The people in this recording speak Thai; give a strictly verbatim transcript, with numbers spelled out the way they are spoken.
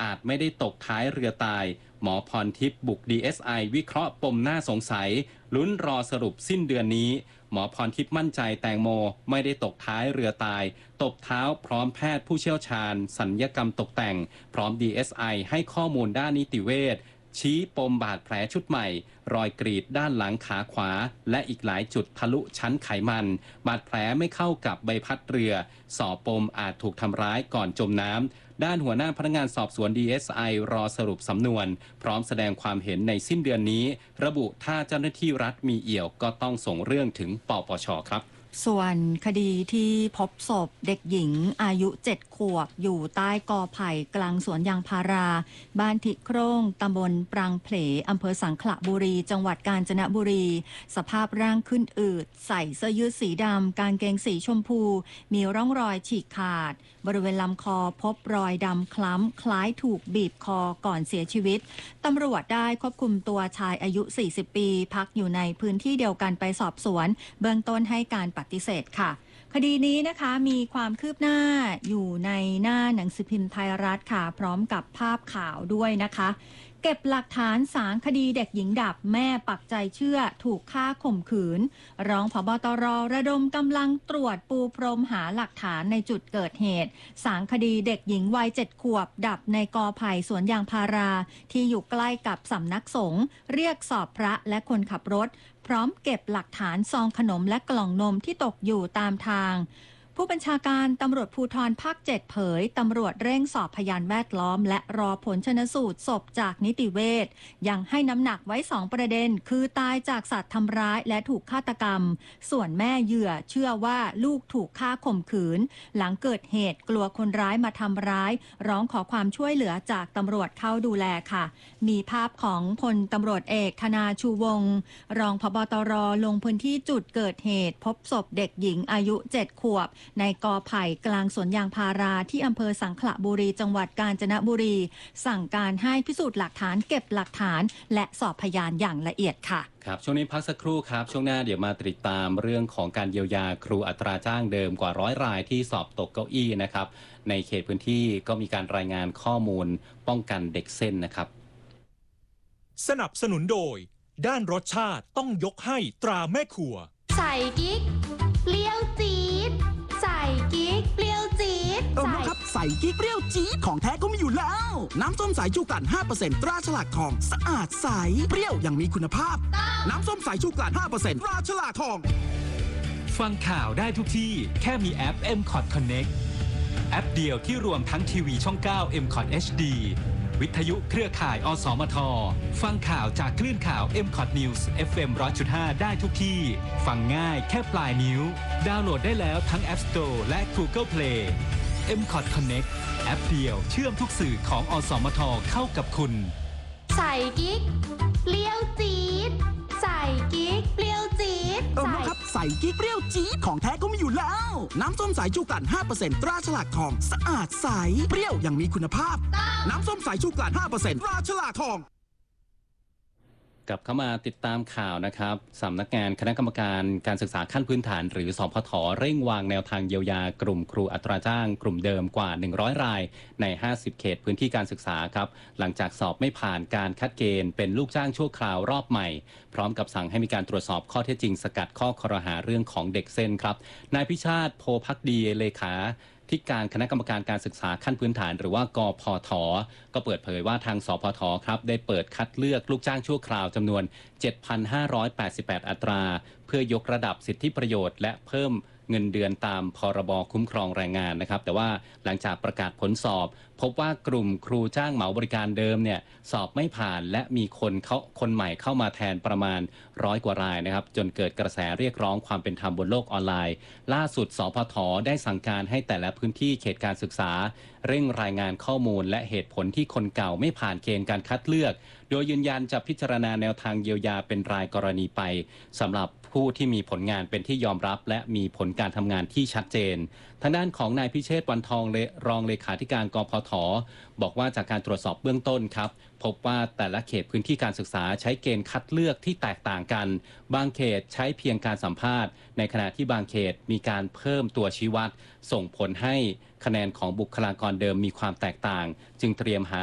อาจไม่ได้ตกท้ายเรือตายหมอพรทิพย์บุก ดี เอส ไอ วิเคราะห์ปมน่าสงสัยลุ้นรอสรุปสิ้นเดือนนี้หมอพรทิพย์มั่นใจแตงโมไม่ได้ตกท้ายเรือตายตบเท้าพร้อมแพทย์ผู้เชี่ยวชาญศัลยกรรมตกแต่งพร้อม ดี เอส ไอ ให้ข้อมูลด้านนิติเวชชี้ปมบาดแผลชุดใหม่รอยกรีดด้านหลังขาขวาและอีกหลายจุดทะลุชั้นไขมันบาดแผลไม่เข้ากับใบพัดเรือสอบปมอาจถูกทำร้ายก่อนจมน้ำด้านหัวหน้าพนักงานสอบสวน ดี เอส ไอ รอสรุปสำนวนพร้อมแสดงความเห็นในสิ้นเดือนนี้ระบุถ้าเจ้าหน้าที่รัฐมีเอี่ยวก็ต้องส่งเรื่องถึงปปช.ครับส่วนคดีที่พบศพเด็กหญิงอายุเจ็ดขวบอยู่ใต้กอไผ่กลางสวนยางพาราบ้านทิโครงตำบลปรางเพลอำเภอสังขละบุรีจังหวัดกาญจนบุรีสภาพร่างขึ้นอืดใส่เสื้อยืดสีดำกางเกงสีชมพูมีร่องรอยฉีกขาดบริเวณลำคอพบรอยดำคล้ำคล้ายถูกบีบคอก่อนเสียชีวิตตำรวจได้ควบคุมตัวชายอายุสี่สิบปีพักอยู่ในพื้นที่เดียวกันไปสอบสวนเบื้องต้นให้การปฏิเสธค่ะคดีนี้นะคะมีความคืบหน้าอยู่ในหน้าหนังสือพิมพ์ไทยรัฐค่ะพร้อมกับภาพข่าวด้วยนะคะเก็บหลักฐานสางคดีเด็กหญิงดับแม่ปักใจเชื่อถูกฆ่าข่มขืนรองผบ.ตร.ระดมกำลังตรวจปูพรมหาหลักฐานในจุดเกิดเหตุสางคดีเด็กหญิงวัยเจ็ดขวบดับในกอไผ่สวนยางพาราที่อยู่ใกล้กับสำนักสงฆ์เรียกสอบพระและคนขับรถพร้อมเก็บหลักฐานซองขนมและกล่องนมที่ตกอยู่ตามทางผู้บัญชาการตำรวจภูธรภาคเจ็ดเผยตำรวจเร่งสอบพยานแวดล้อมและรอผลชนสูตรศพจากนิติเวชยังให้น้ำหนักไว้สองประเด็นคือตายจากสัตว์ทำร้ายและถูกฆาตกรรมส่วนแม่เหยื่อเชื่อว่าลูกถูกฆ่าข่มขืนหลังเกิดเหตุกลัวคนร้ายมาทำร้ายร้องขอความช่วยเหลือจากตำรวจเข้าดูแลค่ะมีภาพของพลตำรวจเอกธนาชูวงศ์รองผบ.ตร.ลงพื้นที่จุดเกิดเหตุพบศพเด็กหญิงอายุเจ็ดขวบในกอไผ่กลางสวนยางพาราที่อำเภอสังขละบุรีจังหวัดกาญจนบุรีสั่งการให้พิสูจน์หลักฐานเก็บหลักฐานและสอบพยานอย่างละเอียดค่ะครับช่วงนี้พักสักครู่ครับช่วงหน้าเดี๋ยวมาติดตามเรื่องของการเยียวยาครูอัตราจ้างเดิมกว่าร้อยรายที่สอบตกเก้าอี้นะครับในเขตพื้นที่ก็มีการรายงานข้อมูลป้องกันเด็กเส้นนะครับสนับสนุนโดยด้านรสชาติต้องยกให้ตราแม่ครัวใส่กิ๊กเปรี้ยวจี๊ดใส่กิ๊กเปรี้ยวจี๊ดเออครับใส่กิ๊กเปรี้ยวจี๊ดของแท้ก็มีอยู่แล้วน้ำส้มสายชูกลั่น ห้าเปอร์เซ็นต์ ตราฉลากทองสะอาดใสเปรี้ยวอย่างมีคุณภาพน้ำส้มสายชูกลั่น ห้าเปอร์เซ็นต์ ตราฉลากทองฟังข่าวได้ทุกที่แค่มีแอป เอ็ม คอท Connect แอปเดียวที่รวมทั้งทีวีช่อง เก้า เอ็ม คอท เอช ดี วิทยุเครือข่าย อสมท ฟังข่าวจากคลื่นข่าว เอ็ม คอท News เอฟ เอ็ม หนึ่งร้อยจุดห้า ได้ทุกที่ฟังง่ายแค่ปลายนิ้วดาวน์โหลดได้แล้วทั้ง App Store และ Google Play เอ็ม คอท Connect แอปเดียวเชื่อมทุกสื่อของอสมทเข้ากับคุณใส่กิ๊กเปรี้ยวจี๊ดใส่กิ๊กเปรี้ยวจี๊ดเออครับใส่กิ๊กเปรี้ยวจี๊ดของแท้ก็มีอยู่แล้วน้ำส้มสายชูกลั่น ห้าเปอร์เซ็นต์ ตราฉลากทองสะอาดใสเปรี้ยวอย่างมีคุณภาพน้ำส้มสายชูกลั่น ห้าเปอร์เซ็นต์ ตราฉลากทองกลับเข้ามาติดตามข่าวนะครับสำนักงานคณะกรรมการการศึกษาขั้นพื้นฐานหรือสพทเร่งวางแนวทางเยียวยากลุ่มครูอัตราจ้างกลุ่มเดิมกว่าหนึ่งร้อยรายในห้าสิบเขตพื้นที่การศึกษาครับหลังจากสอบไม่ผ่านการคัดเกณฑ์เป็นลูกจ้างชั่วคราวรอบใหม่พร้อมกับสั่งให้มีการตรวจสอบข้อเท็จจริงสกัดข้อครหาเรื่องของเด็กเส้นครับนายพิชาติโพภักดีเลขาที่การคณะกรรมการการศึกษาขั้นพื้นฐานหรือว่ากพทก็เปิดเผยว่าทางสพทครับได้เปิดคัดเลือกลูกจ้างชั่วคราวจำนวน เจ็ดพันห้าร้อยแปดสิบแปด อัตราเพื่อยกระดับสิทธิประโยชน์และเพิ่มเงินเดือนตามพรบคุ้มครองแรงงานนะครับแต่ว่าหลังจากประกาศผลสอบพบว่ากลุ่มครูจ้างเหมาบริการเดิมเนี่ยสอบไม่ผ่านและมีคนเขาคนใหม่เข้ามาแทนประมาณร้อยกว่ารายนะครับจนเกิดกระแสเรียกร้องความเป็นธรรมบนโลกออนไลน์ล่าสุดสพทได้สั่งการให้แต่ละพื้นที่เขตการศึกษาเร่งรายงานข้อมูลและเหตุผลที่คนเก่าไม่ผ่านเกณฑ์การคัดเลือกโดยยืนยันจะพิจารณาแนวทางเยียวยาเป็นรายกรณีไปสำหรับผู้ที่มีผลงานเป็นที่ยอมรับและมีผลการทำงานที่ชัดเจนทางด้านของนายพิเชษฐ์วันทองรองเลขาธิการกพทบอกว่าจากการตรวจสอบเบื้องต้นครับพบว่าแต่ละเขตพื้นที่การศึกษาใช้เกณฑ์คัดเลือกที่แตกต่างกันบางเขตใช้เพียงการสัมภาษณ์ในขณะที่บางเขตมีการเพิ่มตัวชี้วัดส่งผลให้คะแนนของบุคลากรเดิมมีความแตกต่างจึงเตรียมหา